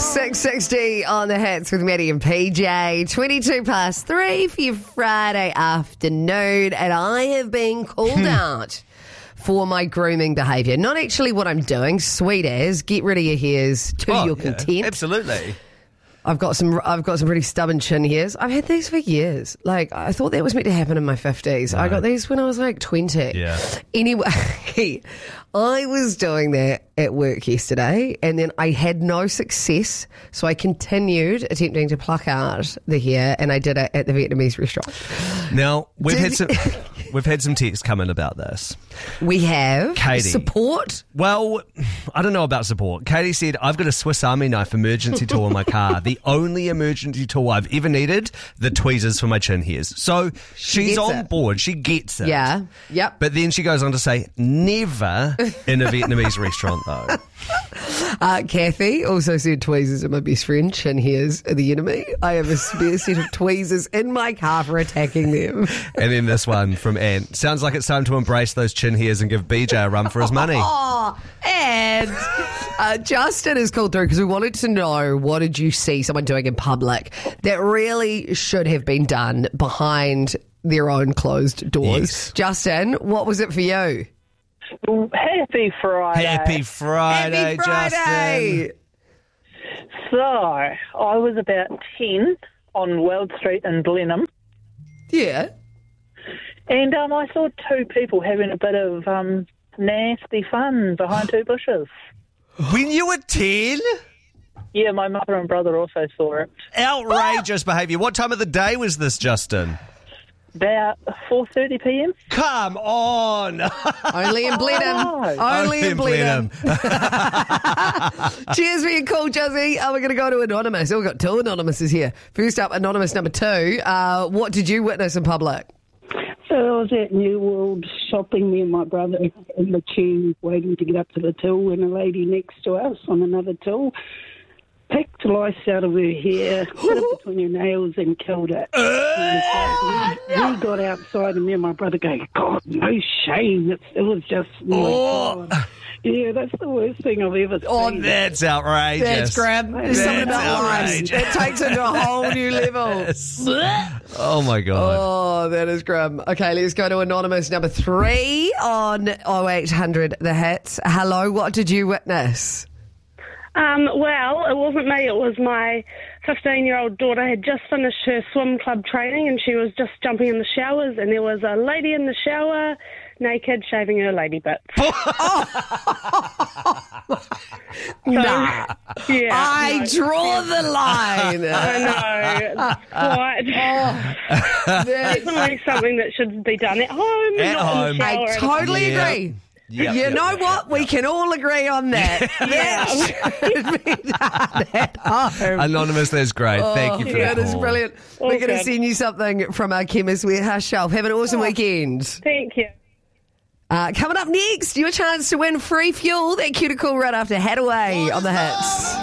6:60 on the hits with Maddie and PJ. 3 for your Friday afternoon, and I have been called out for my grooming behaviour. Not actually what I'm doing, sweet as. Get rid of your hairs to your content. Absolutely. I've got some pretty stubborn chin hairs. I've had these for years. Like, I thought that was meant to happen in my 50s. I got these when I was like 20. Yeah. Anyway, I was doing that at work yesterday, and then I had no success, so I continued attempting to pluck out the hair, and I did it at the Vietnamese restaurant. Now, we've had some texts come in about this. We have Katie. Support. Well, I don't know about support. Katie said, I've got a Swiss Army knife emergency tool in my car. The only emergency tool I've ever needed, the tweezers for my chin hairs. So she's on board. She gets it. Yeah. Yep. But then she goes on to say, never in a Vietnamese restaurant, though. Kathy also said tweezers are my best friend. Chin hairs are the enemy. I have a spare set of tweezers in my car for attacking them. And then this one from Anne. Sounds like it's time to embrace those chin hairs and give BJ a run for his money. Oh, and Justin has called through because we wanted to know, what did you see someone doing in public that really should have been done behind their own closed doors? Yes. Justin, what was it for you? Happy Friday. Happy Friday, Happy Friday! Justin. So, I was about 10 on Weld Street in Blenheim, Yeah. and I saw two people having a bit of nasty fun behind two bushes. When you were 10? Yeah, my mother and brother also saw it. Outrageous behaviour. What time of the day was this, Justin? About 4:30 p.m. Come on. Only in Blenheim. Oh. Only in Blenheim. Cheers for your call, Juzzy. We're going to go to Anonymous. We've got two Anonymouses here. First up, Anonymous number 2. What did you witness in public? So I was at New World shopping, me and my brother in the queue waiting to get up to the till, and a lady next to us on another till picked lice out of her hair, put it between her nails and killed it. We got outside and me and my brother go, God, no shame. It was just, God. Yeah, that's the worst thing I've ever seen. Oh, that's outrageous. That's grab. There's something about lice. That takes it to a whole new level. Oh, my God. Oh, that is grim. Okay, let's go to Anonymous number 3 on 0800 The Hits. Hello, what did you witness? Well, it wasn't me. It was my 15-year-old daughter had just finished her swim club training, and she was just jumping in the showers, and there was a lady in the shower, naked, shaving her lady bits. Nah. Yeah, I draw the line. I know. It's quite definitely something that should be done at home. At not home. In the shower. I totally Yep. agree. Yep, you yep, know yep, what? We can all agree on that. That should be done at home. Anonymous, that's great. Thank you for That that is call. brilliant. We're going to good. send you something from our Chemist Warehouse shelf. Have an awesome weekend. Thank you. Coming up next, your chance to win free fuel. That cuticle right after Hadaway on the Hits.